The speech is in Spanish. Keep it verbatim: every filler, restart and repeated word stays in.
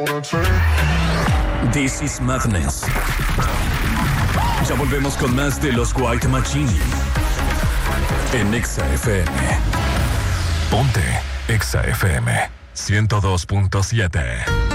This is Madness. Ya volvemos con más de los White Machine en Exa F M. Ponte Exa F M ciento dos punto siete.